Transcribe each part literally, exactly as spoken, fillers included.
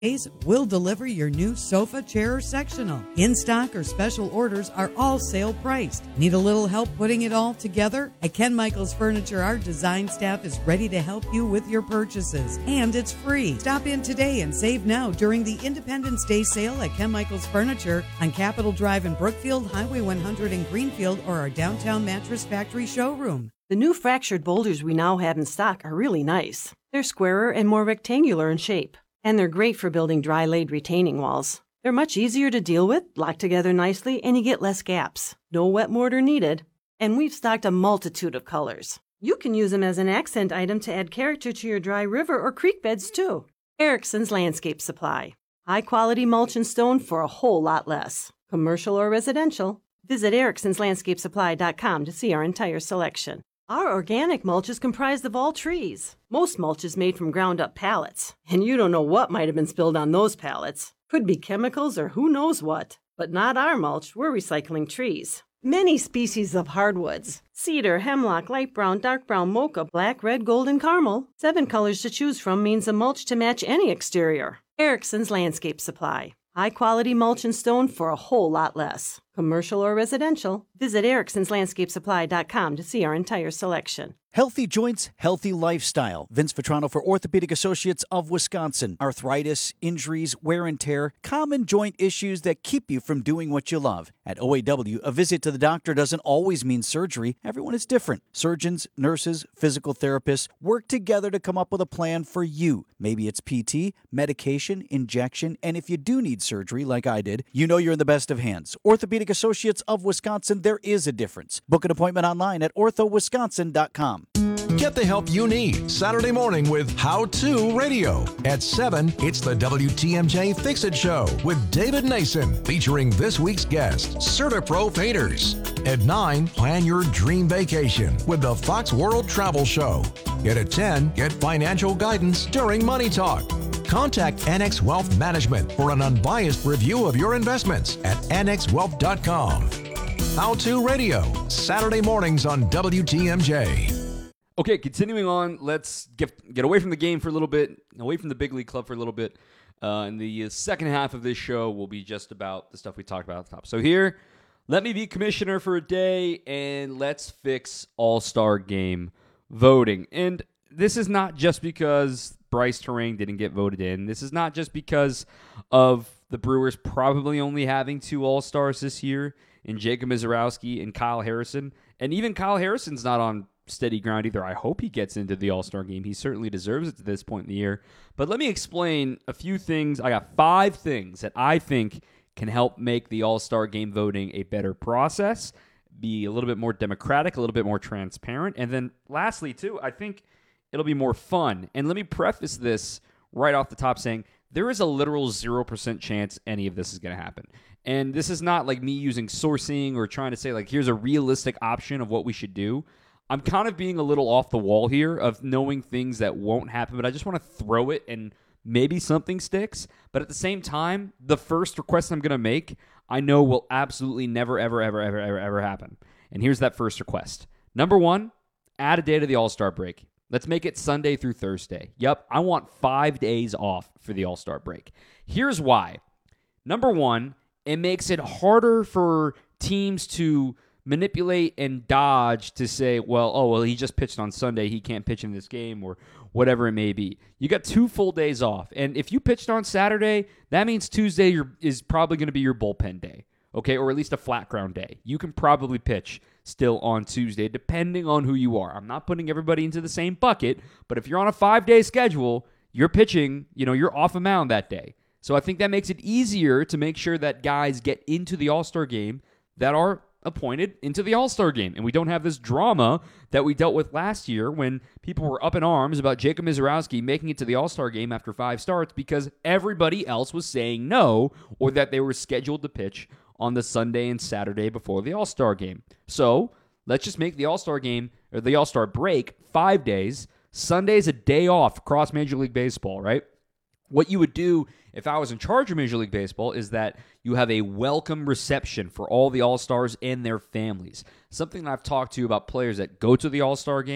We'll deliver your new sofa, chair, or sectional. In stock or special orders are all sale priced. Need a little help putting it all together? At Ken Michaels Furniture, our design staff is ready to help you with your purchases, and it's free. Stop in today and save now during the Independence Day sale at Ken Michaels Furniture on Capitol Drive in Brookfield, Highway one hundred in Greenfield, or our downtown Mattress Factory showroom. The new fractured boulders we now have in stock are really nice. They're squarer and more rectangular in shape. And they're great for building dry-laid retaining walls. They're much easier to deal with, lock together nicely, and you get less gaps. No wet mortar needed. And we've stocked a multitude of colors. You can use them as an accent item to add character to your dry river or creek beds, too. Erickson's Landscape Supply. High-quality mulch and stone for a whole lot less. Commercial or residential. Visit ericksons landscape supply dot com to see our entire selection. Our organic mulch is comprised of all trees. Most mulch is made from ground-up pallets, and you don't know what might have been spilled on those pallets. Could be chemicals or who knows what. But not our mulch, we're recycling trees. Many species of hardwoods. Cedar, hemlock, light brown, dark brown, mocha, black, red, gold, and caramel. Seven colors to choose from means a mulch to match any exterior. Erickson's Landscape Supply. High-quality mulch and stone for a whole lot less. Commercial or residential. Visit ericksons landscape supply dot com to see our entire selection. Healthy joints, healthy lifestyle. Vince Vitrano for Orthopedic Associates of Wisconsin. Arthritis, injuries, wear and tear, common joint issues that keep you from doing what you love. At O A W, a visit to the doctor doesn't always mean surgery. Everyone is different. Surgeons, nurses, physical therapists work together to come up with a plan for you. Maybe it's P T, medication, injection, and if you do need surgery like I did, you know you're in the best of hands. Orthopedic Associates of Wisconsin, there is a difference. Book an appointment online at ortho wisconsin dot com. Get the help you need Saturday morning with How To Radio. At seven, it's the W T M J Fix-It Show with David Nason, featuring this week's guest, CertaPro Painters. At nine, plan your dream vacation with the Fox World Travel Show. And at ten, get financial guidance during Money Talk. Contact Annex Wealth Management for an unbiased review of your investments at annex wealth dot com. How To Radio, Saturday mornings on W T M J. Okay, continuing on, let's get get away from the game for a little bit, away from the big league club for a little bit. Uh, and the second half of this show will be just about the stuff we talked about at the top. So here, let me be commissioner for a day, and let's fix All-Star Game voting. And this is not just because Bryce Terang didn't get voted in. This is not just because of the Brewers probably only having two All-Stars this year, in Jacob Misiorowski and Kyle Harrison. And even Kyle Harrison's not on steady ground either. I hope he gets into the All-Star game. He certainly deserves it to this point in the year. But let me explain a few things. I got five things that I think can help make the All-Star game voting a better process, be a little bit more democratic, a little bit more transparent. And then lastly, too, I think it'll be more fun. And let me preface this right off the top saying there is a literal zero percent chance any of this is going to happen. And this is not like me using sourcing or trying to say, like, here's a realistic option of what we should do. I'm kind of being a little off the wall here of knowing things that won't happen, but I just want to throw it and maybe something sticks. But at the same time, the first request I'm going to make, I know will absolutely never, ever, ever, ever, ever, ever happen. And here's that first request. Number one, add a day to the All-Star break. Let's make it Sunday through Thursday. Yep, I want five days off for the All-Star break. Here's why. Number one, it makes it harder for teams to manipulate and dodge to say, well, oh, well, he just pitched on Sunday. He can't pitch in this game or whatever it may be. You got two full days off. And if you pitched on Saturday, that means Tuesday your, is probably going to be your bullpen day, okay, or at least a flat ground day. You can probably pitch still on Tuesday, depending on who you are. I'm not putting everybody into the same bucket, but if you're on a five-day schedule, you're pitching, you know, you're off a mound that day. So I think that makes it easier to make sure that guys get into the All-Star game that are appointed into the All-Star game. And we don't have this drama that we dealt with last year when people were up in arms about Jacob Misiorowski making it to the All-Star game after five starts because everybody else was saying no or that they were scheduled to pitch on the Sunday and Saturday before the All-Star game. So let's just make the All-Star game or the All-Star break five days. Sunday's a day off across Major League Baseball, right? What you would do if I was in charge of Major League Baseball is that you have a welcome reception for all the All-Stars and their families. Something that I've talked to about players that go to the All-Star game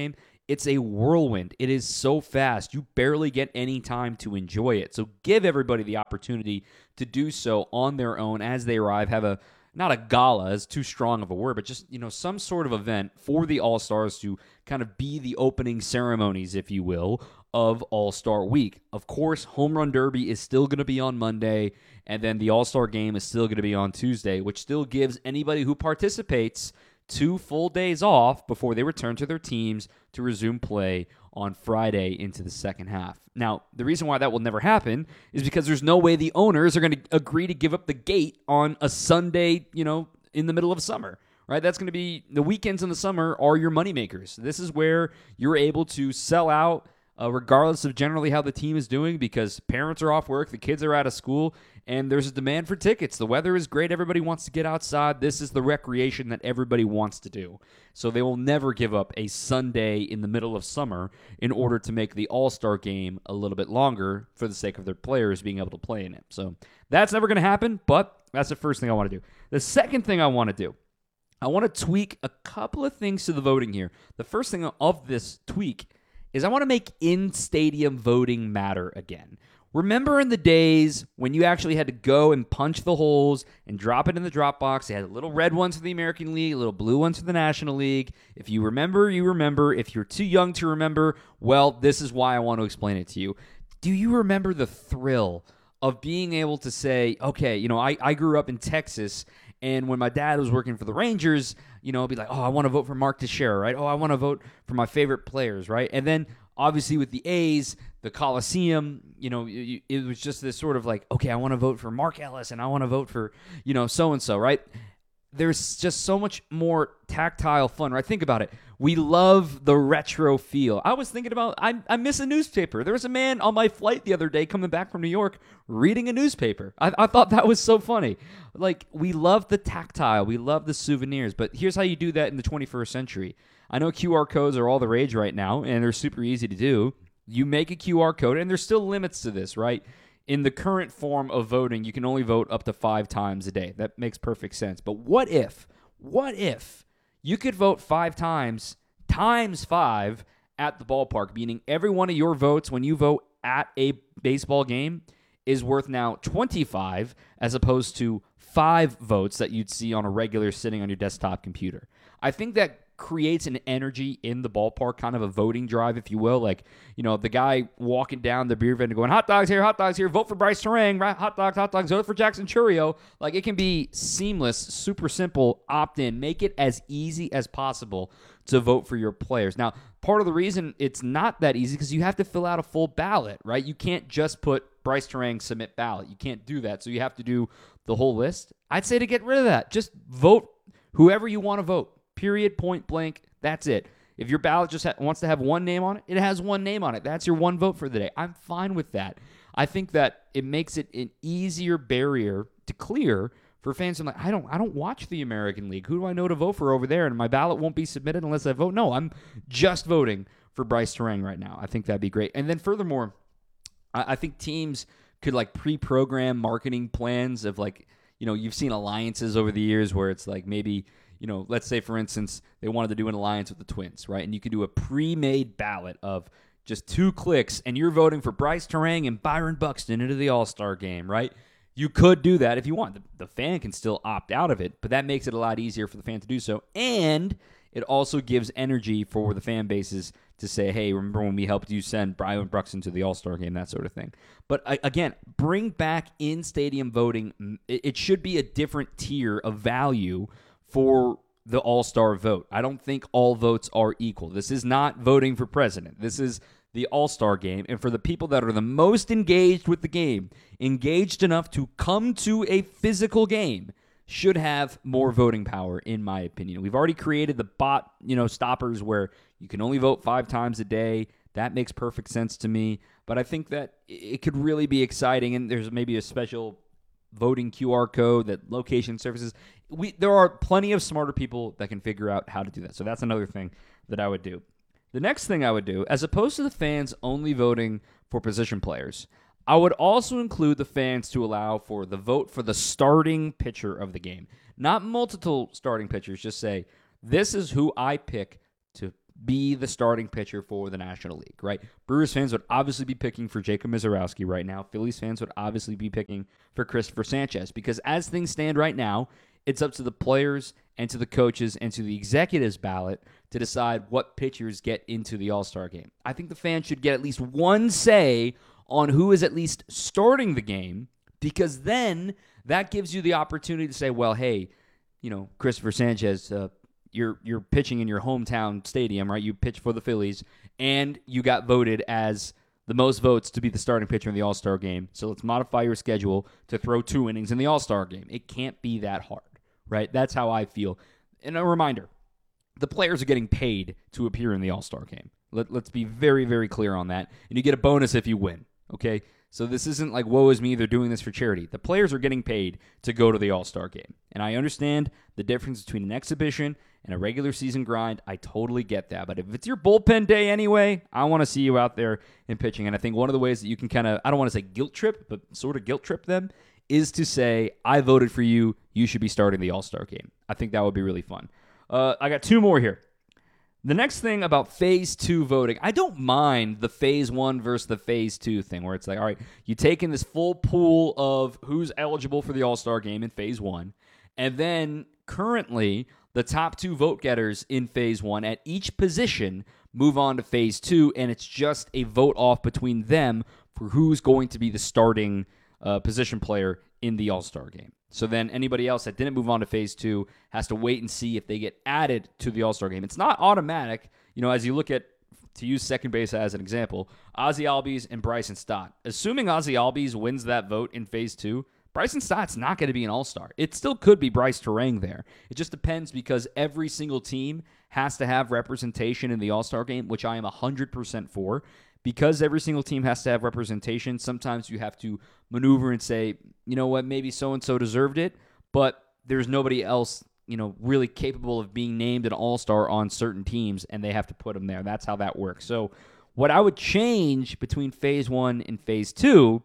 It's a whirlwind. It is so fast. You barely get any time to enjoy it. So give everybody the opportunity to do so on their own as they arrive. Have a, not a gala is too strong of a word, but just, you know, some sort of event for the All-Stars to kind of be the opening ceremonies, if you will, of All-Star Week. Of course, Home Run Derby is still going to be on Monday, and then the All-Star Game is still going to be on Tuesday, which still gives anybody who participates two full days off before they return to their teams to resume play on Friday into the second half. Now, the reason why that will never happen is because there's no way the owners are going to agree to give up the gate on a Sunday, you know, in the middle of summer, right? That's going to be, the weekends in the summer are your moneymakers. This is where you're able to sell out Uh, regardless of generally how the team is doing, because parents are off work, the kids are out of school, and there's a demand for tickets. The weather is great. Everybody wants to get outside. This is the recreation that everybody wants to do. So they will never give up a Sunday in the middle of summer in order to make the All-Star game a little bit longer for the sake of their players being able to play in it. So that's never going to happen, but that's the first thing I want to do. The second thing I want to do, I want to tweak a couple of things to the voting here. The first thing of this tweak is I want to make in-stadium voting matter again. Remember in the days when you actually had to go and punch the holes and drop it in the drop box? They had little red ones for the American League, little blue ones for the National League. If you remember, you remember. If you're too young to remember, well, this is why I want to explain it to you. Do you remember the thrill of being able to say, okay, you know, I, I grew up in Texas, and when my dad was working for the Rangers, you know, I'd be like, oh, I want to vote for Mark Teixeira, right? Oh, I want to vote for my favorite players, right? And then, obviously, with the A's, the Coliseum, you know, it, it was just this sort of like, okay, I want to vote for Mark Ellis, and I want to vote for, you know, so-and-so, right? There's just so much more tactile fun, right? Think about it. We love the retro feel. I was thinking about, I, I miss a newspaper. There was a man on my flight the other day coming back from New York reading a newspaper. I, I thought that was so funny. Like, we love the tactile. We love the souvenirs. But here's how you do that in the twenty-first century. I know Q R codes are all the rage right now, and they're super easy to do. You make a Q R code, and there's still limits to this, right? In the current form of voting, you can only vote up to five times a day. That makes perfect sense. But what if, what if you could vote five times, times five at the ballpark, meaning every one of your votes when you vote at a baseball game is worth now twenty-five as opposed to five votes that you'd see on a regular sitting on your desktop computer. I think that creates an energy in the ballpark, kind of a voting drive, if you will. Like, you know, the guy walking down the beer vendor going, hot dogs here, hot dogs here, vote for Bryce Terang, right? Hot dogs, hot dogs, vote for Jackson Chourio. Like, it can be seamless, super simple, opt in, make it as easy as possible to vote for your players. Now, part of the reason it's not that easy because you have to fill out a full ballot, right? You can't just put Bryce Terang submit ballot. You can't do that. So you have to do the whole list. I'd say to get rid of that, just vote whoever you want to vote. Period, point blank, that's it. If your ballot just ha- wants to have one name on it, it has one name on it. That's your one vote for the day. I'm fine with that. I think that it makes it an easier barrier to clear for fans. I'm like, I don't I don't watch the American League. Who do I know to vote for over there? And my ballot won't be submitted unless I vote. No, I'm just voting for Bryce Terang right now. I think that'd be great. And then furthermore, I, I think teams could like pre-program marketing plans of like, you know, you've seen alliances over the years where it's like maybe, you know, let's say, for instance, they wanted to do an alliance with the Twins, right? And you could do a pre-made ballot of just two clicks, and you're voting for Bryce Terang and Byron Buxton into the All-Star game, right? You could do that if you want. The, the fan can still opt out of it, but that makes it a lot easier for the fan to do so. And it also gives energy for the fan bases to say, hey, remember when we helped you send Byron Buxton to the All-Star game, that sort of thing. But again, bring back in-stadium voting. It should be a different tier of value for the All-Star vote. I don't think all votes are equal. This is not voting for president. This is the All-Star game. And for the people that are the most engaged with the game, engaged enough to come to a physical game, should have more voting power, in my opinion. We've already created the bot, you know, stoppers where you can only vote five times a day. That makes perfect sense to me. But I think that it could really be exciting, and there's maybe a special voting Q R code that location services. We there are plenty of smarter people that can figure out how to do that. So that's another thing that I would do. The next thing I would do, as opposed to the fans only voting for position players, I would also include the fans to allow for the vote for the starting pitcher of the game. Not multiple starting pitchers, just say, this is who I pick to be the starting pitcher for the National League, right? Brewers fans would obviously be picking for Jacob Misiorowski right now. Phillies fans would obviously be picking for Christopher Sanchez because as things stand right now, it's up to the players and to the coaches and to the executives ballot to decide what pitchers get into the All-Star game. I think the fans should get at least one say on who is at least starting the game because then that gives you the opportunity to say, well, hey, you know, Christopher Sanchez, uh, you're you're pitching in your hometown stadium, right? You pitch for the Phillies, and you got voted as the most votes to be the starting pitcher in the All-Star game. So let's modify your schedule to throw two innings in the All-Star game. It can't be that hard, right? That's how I feel. And a reminder, the players are getting paid to appear in the All-Star game. Let, let's be very, very clear on that. And you get a bonus if you win, okay? So this isn't like, woe is me, they're doing this for charity. The players are getting paid to go to the All-Star game. And I understand the difference between an exhibition and a regular season grind. I totally get that. But if it's your bullpen day anyway, I want to see you out there in pitching. And I think one of the ways that you can kind of, I don't want to say guilt trip, but sort of guilt trip them, is to say, I voted for you, you should be starting the All-Star game. I think that would be really fun. Uh, I got two more here. The next thing about phase two voting, I don't mind the phase one versus the phase two thing where it's like, all right, you take in this full pool of who's eligible for the All-Star game in phase one, and then currently the top two vote getters in phase one at each position move on to phase two, and it's just a vote off between them for who's going to be the starting uh, position player in the All-Star game. So then anybody else that didn't move on to phase two has to wait and see if they get added to the All-Star game. It's not automatic. You know, as you look at, to use second base as an example, Ozzie Albies and Bryson Stott. Assuming Ozzie Albies wins that vote in phase two, Bryson Stott's not going to be an all-star. It still could be Bryce Terang there. It just depends because every single team has to have representation in the all-star game, which I am one hundred percent for. Because every single team has to have representation, sometimes you have to maneuver and say, you know what, maybe so-and-so deserved it, but there's nobody else, you know, really capable of being named an all-star on certain teams, and they have to put them there. That's how that works. So what I would change between phase one and phase two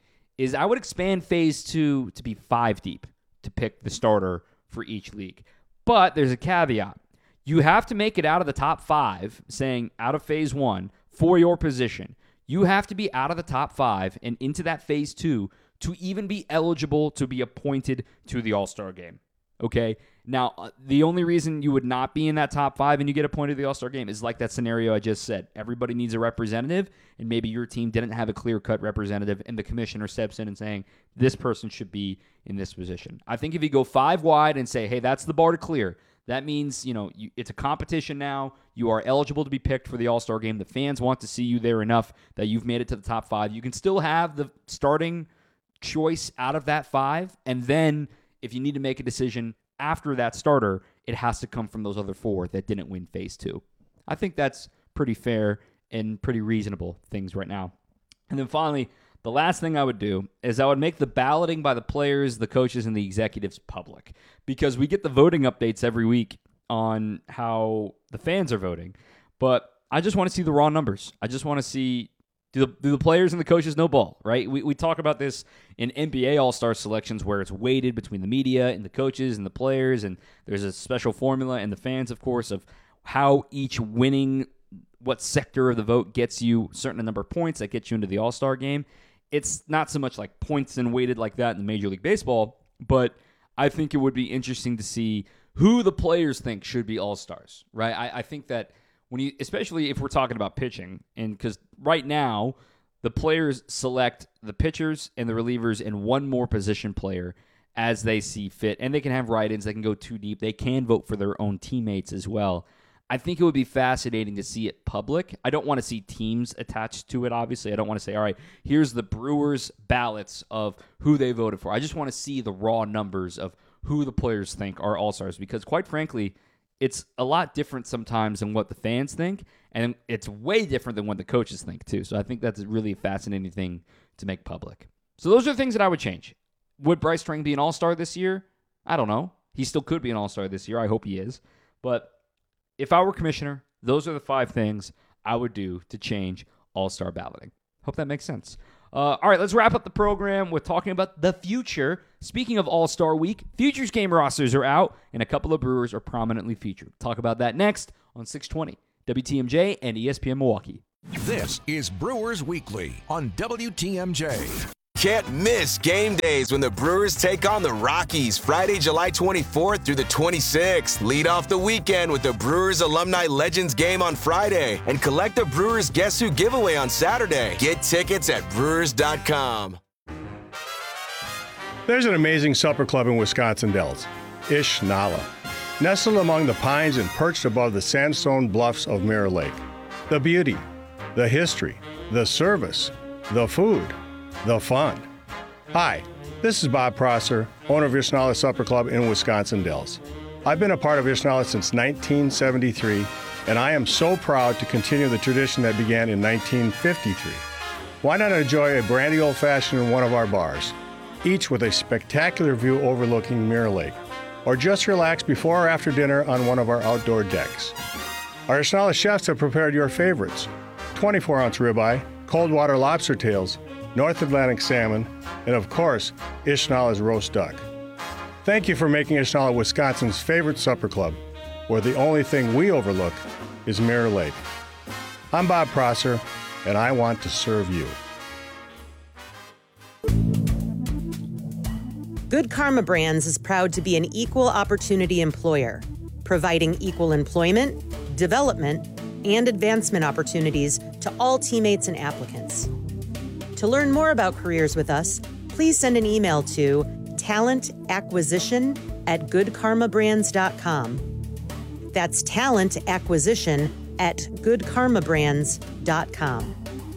is I would expand phase two to be five deep to pick the starter for each league. But there's a caveat. You have to make it out of the top five, saying out of phase one, for your position. You have to be out of the top five and into that phase two to even be eligible to be appointed to the All-Star game. Okay? Now, uh, the only reason you would not be in that top five and you get appointed to the All-Star game is like that scenario I just said. Everybody needs a representative, and maybe your team didn't have a clear-cut representative, and the commissioner steps in and saying, this person should be in this position. I think if you go five wide and say, hey, that's the bar to clear, that means, you know, you, it's a competition now. You are eligible to be picked for the All-Star game. The fans want to see you there enough that you've made it to the top five. You can still have the starting choice out of that five, and then if you need to make a decision after that starter, it has to come from those other four that didn't win phase two. I think that's pretty fair and pretty reasonable things right now. And then finally, the last thing I would do is I would make the balloting by the players, the coaches, and the executives public, because we get the voting updates every week on how the fans are voting. But I just want to see the raw numbers. I just want to see, do the, do the players and the coaches know ball, right? We we talk about this in N B A All-Star selections where it's weighted between the media and the coaches and the players, and there's a special formula, and the fans, of course, of how each winning, what sector of the vote gets you a certain number of points that gets you into the All-Star game. It's not so much like points and weighted like that in the Major League Baseball, but I think it would be interesting to see who the players think should be all-stars, right? I, I think that when you, especially if we're talking about pitching, and because right now the players select the pitchers and the relievers and one more position player as they see fit, and they can have write-ins, they can go too deep, they can vote for their own teammates as well. I think it would be fascinating to see it public. I don't want to see teams attached to it, obviously. I don't want to say, all right, here's the Brewers' ballots of who they voted for. I just want to see the raw numbers of who the players think are all-stars, because quite frankly, it's a lot different sometimes than what the fans think, and it's way different than what the coaches think, too. So I think that's a really fascinating thing to make public. So those are things that I would change. Would Bryce Terang be an all-star this year? I don't know. He still could be an all-star this year. I hope he is. But if I were commissioner, those are the five things I would do to change all-star balloting. Hope that makes sense. Uh, all right, let's wrap up the program with talking about the future. Speaking of All-Star Week, Futures Game rosters are out, and a couple of Brewers are prominently featured. Talk about that next on six twenty W T M J and E S P N Milwaukee. This is Brewers Weekly on W T M J. Can't miss game days when the Brewers take on the Rockies Friday, July twenty-fourth through the twenty-sixth. Lead off the weekend with the Brewers Alumni Legends game on Friday and collect the Brewers Guess Who giveaway on Saturday. Get tickets at brewers dot com. There's an amazing supper club in Wisconsin Dells, Ish Nala, nestled among the pines and perched above the sandstone bluffs of Mirror Lake. The beauty, the history, the service, the food, the fun. Hi, this is Bob Prosser, owner of Ishnala Supper Club in Wisconsin Dells. I've been a part of Ishnala since nineteen seventy-three, and I am so proud to continue the tradition that began in nineteen fifty-three. Why not enjoy a brandy old-fashioned in one of our bars, each with a spectacular view overlooking Mirror Lake, or just relax before or after dinner on one of our outdoor decks. Our Ishnala chefs have prepared your favorites: twenty-four ounce ribeye, cold water lobster tails, North Atlantic salmon, and of course, Ishnala's roast duck. Thank you for making Ishnala Wisconsin's favorite supper club, where the only thing we overlook is Mirror Lake. I'm Bob Prosser, and I want to serve you. Good Karma Brands is proud to be an equal opportunity employer, providing equal employment, development, and advancement opportunities to all teammates and applicants. To learn more about careers with us, please send an email to talentacquisition at good karma brands dot com. That's talentacquisition at good karma brands dot com.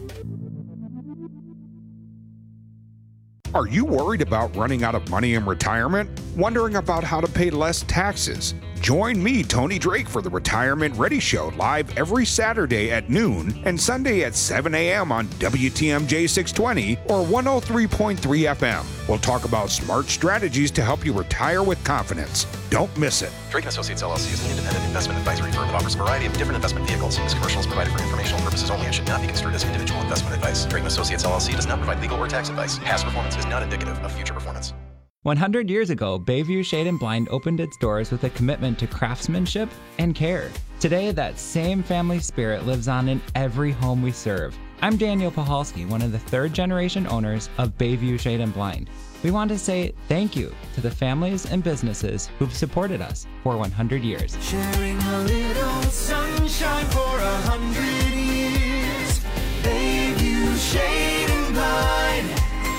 Are you worried about running out of money in retirement? Wondering about how to pay less taxes? Join me, Tony Drake, for the Retirement Ready Show, live every Saturday at noon and Sunday at seven a.m. on W T M J six twenty or one oh three point three F M. We'll talk about smart strategies to help you retire with confidence. Don't miss it. Drake and Associates L L C is an independent investment advisory firm that offers a variety of different investment vehicles. This commercial is provided for informational purposes only and should not be construed as individual investment advice. Drake and Associates L L C does not provide legal or tax advice. Past performance is not indicative of future performance. one hundred years ago, Bayview Shade and Blind opened its doors with a commitment to craftsmanship and care. Today, that same family spirit lives on in every home we serve. I'm Daniel Pahalski, one of the third-generation owners of Bayview Shade and Blind. We want to say thank you to the families and businesses who've supported us for one hundred years. Sharing a little sunshine for a hundred years. Bayview Shade and Blind.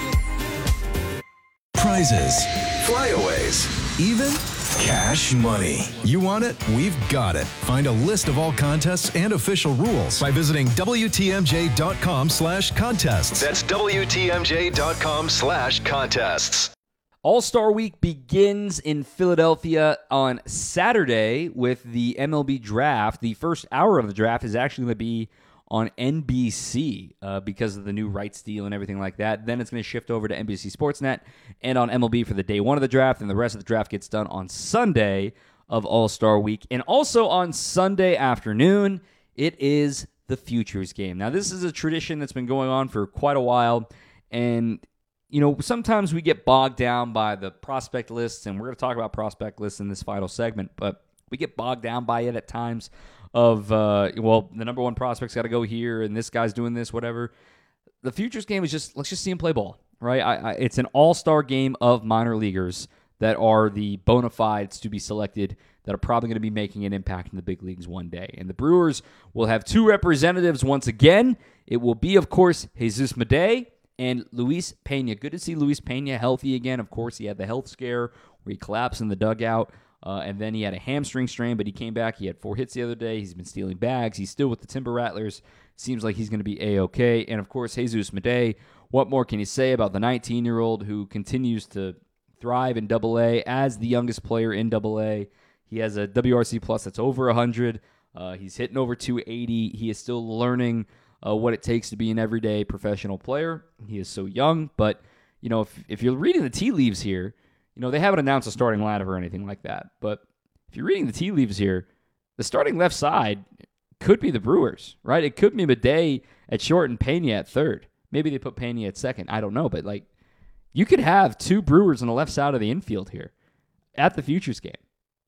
Prizes, flyaways, even cash money. You want it? We've got it. Find a list of all contests and official rules by visiting W T M J dot com slash contests. That's W T M J dot com slash contests. All-Star Week begins in Philadelphia on Saturday with the M L B draft. The first hour of the draft is actually going to be on N B C uh, because of the new rights deal and everything like that. Then it's going to shift over to N B C Sportsnet and on M L B for the day one of the draft, and the rest of the draft gets done on Sunday of All-Star Week. And also on Sunday afternoon, it is the Futures Game. Now, this is a tradition that's been going on for quite a while, and you know, sometimes we get bogged down by the prospect lists, and we're going to talk about prospect lists in this final segment, but we get bogged down by it at times of, uh, well, the number one prospect's got to go here, and this guy's doing this, whatever. The Futures Game is just, let's just see him play ball, right? I, I, it's an all-star game of minor leaguers that are the bona fides to be selected that are probably going to be making an impact in the big leagues one day. And the Brewers will have two representatives once again. It will be, of course, Jesus Medey and Luis Pena. Good to see Luis Pena healthy again. Of course, he had the health scare where he collapsed in the dugout. Uh, and then he had a hamstring strain, but he came back. He had four hits the other day. He's been stealing bags. He's still with the Timber Rattlers. Seems like he's going to be A-okay. And, of course, Jesus Medey. What more can you say about the nineteen-year-old who continues to thrive in double A as the youngest player in double A? He has a W R C plus that's over one hundred. Uh, he's hitting over two eighty. He is still learning uh, what it takes to be an everyday professional player. He is so young. But, you know, if, if you're reading the tea leaves here, you know, they haven't announced a starting lineup or anything like that. But if you're reading the tea leaves here, the starting left side could be the Brewers, right? It could be Medey at short and Pena at third. Maybe they put Pena at second. I don't know. But, like, you could have two Brewers on the left side of the infield here at the Futures Game.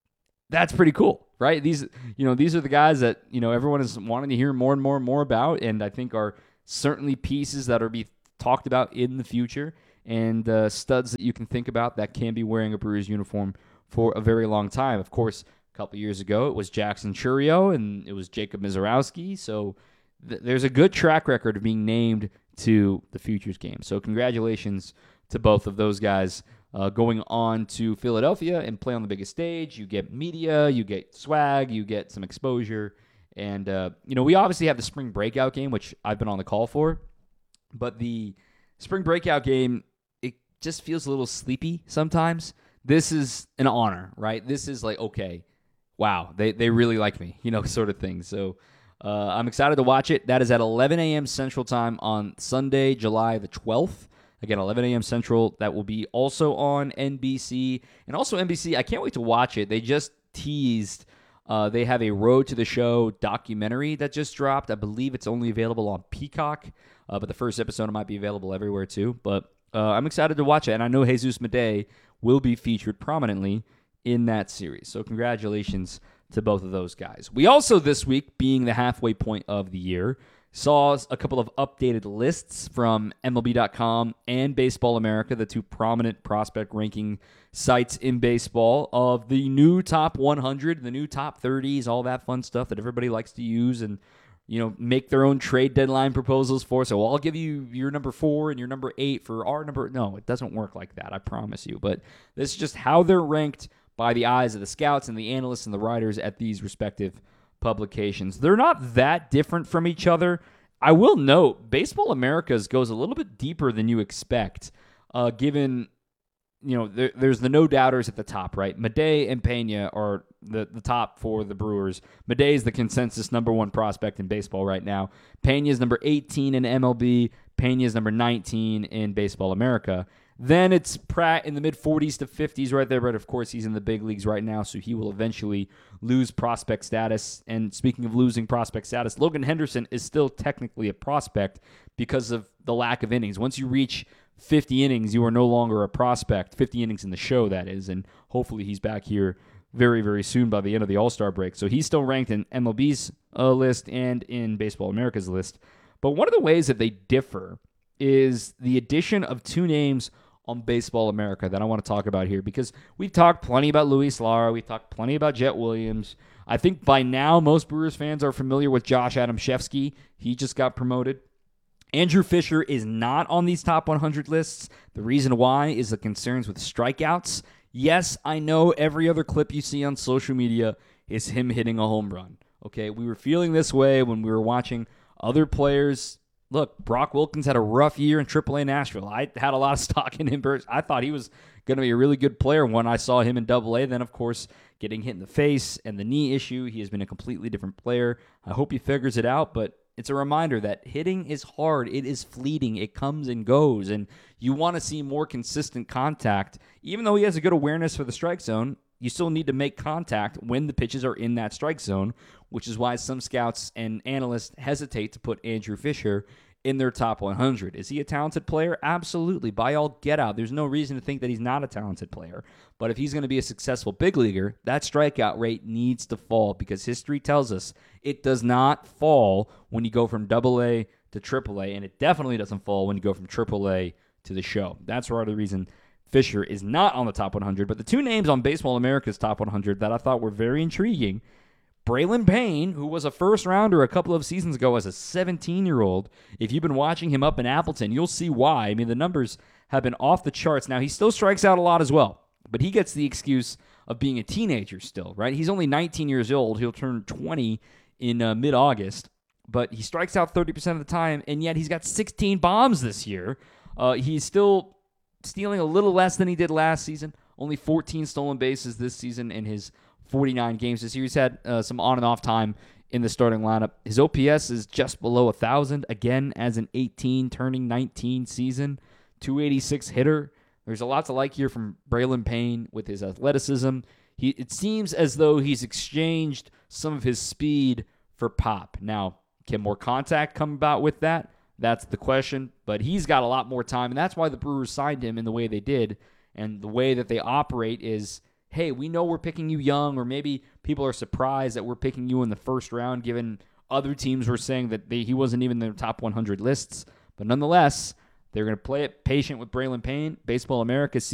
that's pretty cool, right? These, you know, these are the guys that, you know, everyone is wanting to hear more and more and more about, and I think are certainly pieces that are be talked about in the future, and uh, studs that you can think about that can be wearing a Brewers uniform for a very long time. Of course, a couple years ago, it was Jackson Chourio, and it was Jacob Mizorowski, so th- there's a good track record of being named to the Futures game. So congratulations to both of those guys uh, going on to Philadelphia and play on the biggest stage. You get media, you get swag, you get some exposure. And, uh, you know, we obviously have the spring breakout game, which I've been on the call for. But the spring breakout game, it just feels a little sleepy sometimes. This is an honor, right? This is like, okay, wow, they, they really like me, you know, sort of thing. So uh, I'm excited to watch it. That is at eleven a.m. Central Time on Sunday, July the twelfth. Again, eleven a.m. Central. That will be also on N B C. And also N B C, I can't wait to watch it. They just teased, uh, they have a Road to the Show documentary that just dropped. I believe it's only available on Peacock, uh, but the first episode might be available everywhere too. But uh, I'm excited to watch it, and I know Jesus Madej will be featured prominently in that series. So congratulations to both of those guys. We also, this week, being the halfway point of the year, saw a couple of updated lists from M L B dot com and Baseball America, the two prominent prospect ranking sites in baseball, of the new top one hundred, the new top thirties, all that fun stuff that everybody likes to use and, you know, make their own trade deadline proposals for. So I'll give you your number four and your number eight for our number. No, it doesn't work like that, I promise you. But this is just how they're ranked by the eyes of the scouts and the analysts and the writers at these respective publications. They're not that different from each other. I will note, Baseball America's goes a little bit deeper than you expect, uh, given, you know, there, there's the no-doubters at the top, right? Madej and Pena are the, the top for the Brewers. Madej is the consensus number one prospect in baseball right now. Pena is number eighteen in M L B. Pena is number nineteen in Baseball America. Then it's Pratt in the mid-forties to fifties right there, but of course he's in the big leagues right now, so he will eventually lose prospect status. And speaking of losing prospect status, Logan Henderson is still technically a prospect because of the lack of innings. Once you reach fifty innings, you are no longer a prospect. fifty innings in the show, that is, and hopefully he's back here very, very soon by the end of the All-Star break. So he's still ranked in M L B's uh, list and in Baseball America's list. But one of the ways that they differ is the addition of two names on Baseball America that I want to talk about here, because we've talked plenty about Luis Lara, we've talked plenty about Jet Williams. I think by now most Brewers fans are familiar with Josh Adamszewski. He just got promoted. Andrew Fisher is not on these top one hundred lists. The reason why is the concerns with strikeouts. Yes, I know every other clip you see on social media is him hitting a home run. Okay, we were feeling this way when we were watching other players. Look, Brock Wilkins had a rough year in triple A Nashville. I had a lot of stock in him. I thought he was going to be a really good player when I saw him in double A. Then, of course, getting hit in the face and the knee issue, he has been a completely different player. I hope he figures it out, but it's a reminder that hitting is hard. It is fleeting. It comes and goes, and you want to see more consistent contact. Even though he has a good awareness for the strike zone, you still need to make contact when the pitches are in that strike zone, which is why some scouts and analysts hesitate to put Andrew Fisher in their top one hundred. Is he a talented player? Absolutely. By all get out. There's no reason to think that he's not a talented player. But if he's going to be a successful big leaguer, that strikeout rate needs to fall, because history tells us it does not fall when you go from double A to triple A, and it definitely doesn't fall when you go from triple A to the show. That's part of the reason Fisher is not on the top one hundred. But the two names on Baseball America's top one hundred that I thought were very intriguing, Braylon Payne, who was a first-rounder a couple of seasons ago as a seventeen-year-old. If you've been watching him up in Appleton, you'll see why. I mean, the numbers have been off the charts. Now, he still strikes out a lot as well, but he gets the excuse of being a teenager still, right? He's only nineteen years old. He'll turn twenty in uh, mid-August, but he strikes out thirty percent of the time, and yet he's got sixteen bombs this year. Uh, he's still stealing a little less than he did last season, only fourteen stolen bases this season in his forty-nine games this year. He's had uh, some on and off time in the starting lineup. His O P S is just below one thousand, again, as an eighteen, turning nineteen season. two eighty-six hitter. There's a lot to like here from Braylon Payne with his athleticism. He, it seems as though he's exchanged some of his speed for pop. Now, can more contact come about with that? That's the question. But he's got a lot more time, and that's why the Brewers signed him in the way they did. And the way that they operate is hey, we know we're picking you young, or maybe people are surprised that we're picking you in the first round, given other teams were saying that they, he wasn't even in their top one hundred lists. But nonetheless, they're going to play it patient with Braylon Payne. Baseball America